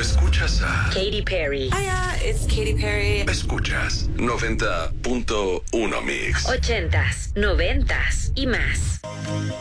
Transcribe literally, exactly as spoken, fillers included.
escuchas a Katy Perry. Hiya, it's Katy Perry. Escuchas noventa punto uno Mix. Ochentas, noventas y más.